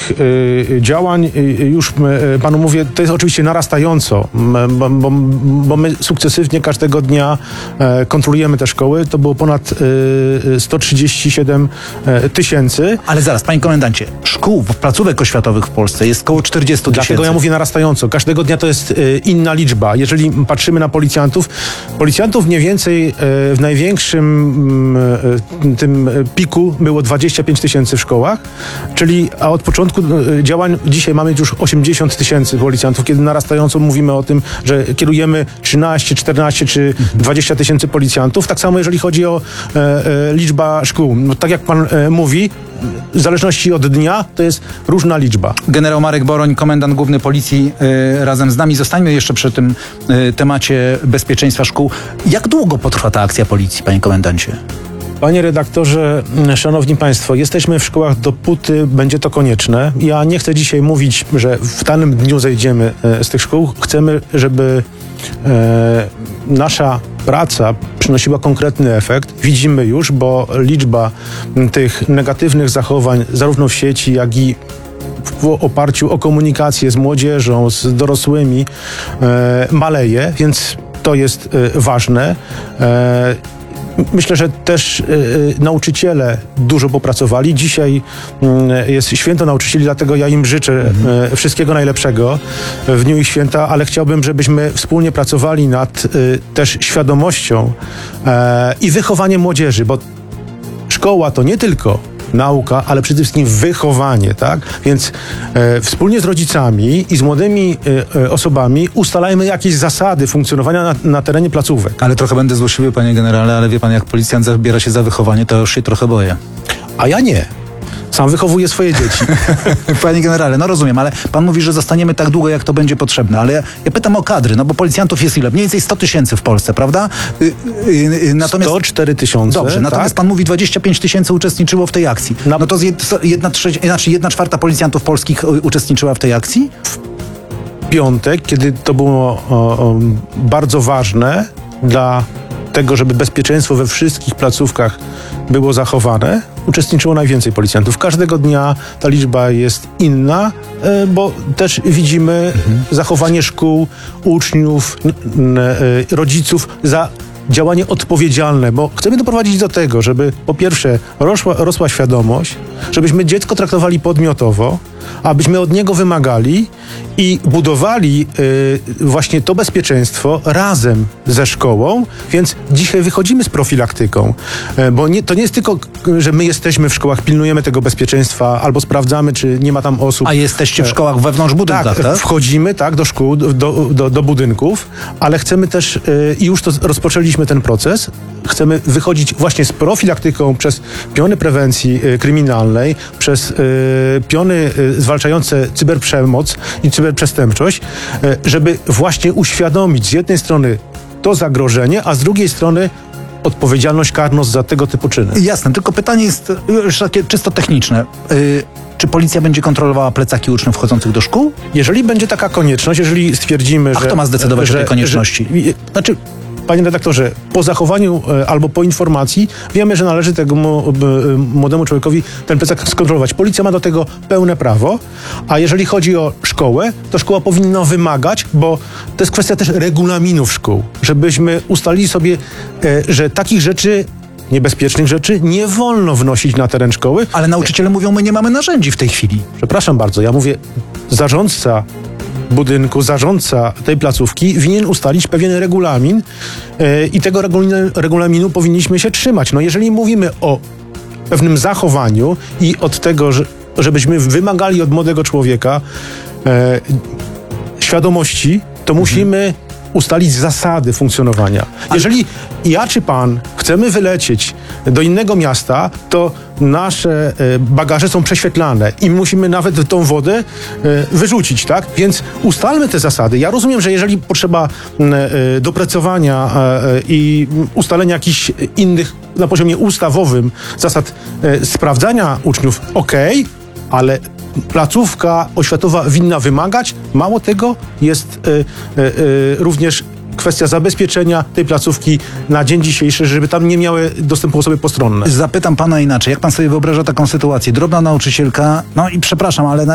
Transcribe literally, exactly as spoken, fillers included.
tych y, działań, y, już y, panu mówię, to jest oczywiście narastająco, bo, bo, bo my sukcesywnie każdego dnia y, kontrolujemy te szkoły. To było ponad y, sto trzydzieści siedem tysięcy. Ale zaraz, panie komendancie, szkół, placówek oświatowych w Polsce jest około czterdzieści tysięcy. Dlatego ja mówię narastająco. Każdego dnia to jest y, inna liczba. Jeżeli patrzymy na policjantów, policjantów mniej więcej y, w największym y, tym piku było dwadzieścia pięć tysięcy w szkołach, czyli a od początku y, działań dzisiaj mamy już osiemdziesiąt tysięcy policjantów, kiedy narastająco mówimy o tym, że kierujemy trzynaście, czternaście czy dwadzieścia tysięcy policjantów. Tak samo jeżeli chodzi o e, e, liczba szkół. No, tak jak pan e, mówi, w zależności od dnia to jest różna liczba. Generał Marek Boroń, komendant główny policji, y, razem z nami. Zostańmy jeszcze przy tym y, temacie bezpieczeństwa szkół. Jak długo potrwa ta akcja policji, panie komendancie? Panie redaktorze, szanowni państwo, jesteśmy w szkołach dopóty będzie to konieczne. Ja nie chcę dzisiaj mówić, że w danym dniu zejdziemy e, z tych szkół. Chcemy, żeby e, nasza praca przynosiła konkretny efekt. Widzimy już, bo liczba tych negatywnych zachowań zarówno w sieci, jak i w oparciu o komunikację z młodzieżą, z dorosłymi e, maleje, więc to jest e, ważne. E, Myślę, że też y, nauczyciele dużo popracowali. Dzisiaj y, jest święto nauczycieli, dlatego ja im życzę y, wszystkiego najlepszego w dniu ich święta, ale chciałbym, żebyśmy wspólnie pracowali nad y, też świadomością y, i wychowaniem młodzieży, bo szkoła to nie tylko nauka, ale przede wszystkim wychowanie, tak? Więc e, wspólnie z rodzicami i z młodymi e, e, osobami ustalajmy jakieś zasady funkcjonowania na, na terenie placówek. Ale trochę będę złośliwy, panie generale, ale wie pan, jak policjant zabiera się za wychowanie, to już się trochę boję. A ja nie. Sam wychowuję swoje dzieci. Panie generale, no rozumiem, ale pan mówi, że zostaniemy tak długo, jak to będzie potrzebne, ale ja, ja pytam o kadry, no bo policjantów jest ile? Mniej więcej sto tysięcy w Polsce, prawda? Y, y, y, natomiast... sto cztery tysiące. Dobrze, natomiast tak? pan mówi, dwadzieścia pięć tysięcy uczestniczyło w tej akcji. Na... No to jedna, trzecia, znaczy jedna czwarta policjantów polskich uczestniczyła w tej akcji? W piątek, kiedy to było o, o, bardzo ważne dla tego, żeby bezpieczeństwo we wszystkich placówkach było zachowane, uczestniczyło najwięcej policjantów. Każdego dnia ta liczba jest inna, bo też widzimy mhm. zachowanie szkół, uczniów, rodziców za działanie odpowiedzialne, bo chcemy doprowadzić do tego, żeby po pierwsze rosła, rosła świadomość, żebyśmy dziecko traktowali podmiotowo, abyśmy od niego wymagali i budowali y, właśnie to bezpieczeństwo razem ze szkołą, więc dzisiaj wychodzimy z profilaktyką, y, bo nie, to nie jest tylko, że my jesteśmy w szkołach, pilnujemy tego bezpieczeństwa albo sprawdzamy, czy nie ma tam osób. A jesteście w szkołach wewnątrz budynkach, tak? Tak, wchodzimy tak, do szkół, do, do, do budynków, ale chcemy też, y, i już to rozpoczęliśmy ten proces, chcemy wychodzić właśnie z profilaktyką przez piony prewencji y, kryminalnej, przez y, piony y, zwalczające cyberprzemoc i cyberprzestępczość, y, żeby właśnie uświadomić z jednej strony to zagrożenie, a z drugiej strony odpowiedzialność karną za tego typu czyny. Jasne, tylko pytanie jest już takie czysto techniczne. Y, czy policja będzie kontrolowała plecaki uczniów wchodzących do szkół? Jeżeli będzie taka konieczność, jeżeli stwierdzimy, a że... A kto ma zdecydować że, o tej konieczności? Że, znaczy, panie redaktorze, po zachowaniu e, albo po informacji wiemy, że należy tego młodemu człowiekowi ten plecak skontrolować. Policja ma do tego pełne prawo, a jeżeli chodzi o szkołę, to szkoła powinna wymagać, bo to jest kwestia też regulaminów szkół, żebyśmy ustalili sobie, e, że takich rzeczy, niebezpiecznych rzeczy nie wolno wnosić na teren szkoły. Ale nauczyciele mówią, my nie mamy narzędzi w tej chwili. Przepraszam bardzo, ja mówię, zarządca budynku, zarządca tej placówki winien ustalić pewien regulamin yy, i tego regulaminu, regulaminu powinniśmy się trzymać. No jeżeli mówimy o pewnym zachowaniu i od tego, że, żebyśmy wymagali od młodego człowieka yy, świadomości, to mhm. musimy ustalić zasady funkcjonowania. Jeżeli ja czy pan chcemy wylecieć do innego miasta, to nasze bagaże są prześwietlane i musimy nawet tą wodę wyrzucić, tak? Więc ustalmy te zasady. Ja rozumiem, że jeżeli potrzeba doprecyzowania i ustalenia jakichś innych na poziomie ustawowym zasad sprawdzania uczniów, okej, okay, ale placówka oświatowa winna wymagać. Mało tego, jest y, y, y, również kwestia zabezpieczenia tej placówki na dzień dzisiejszy, żeby tam nie miały dostępu osoby postronne. Zapytam pana inaczej. Jak pan sobie wyobraża taką sytuację? Drobna nauczycielka, no i przepraszam, ale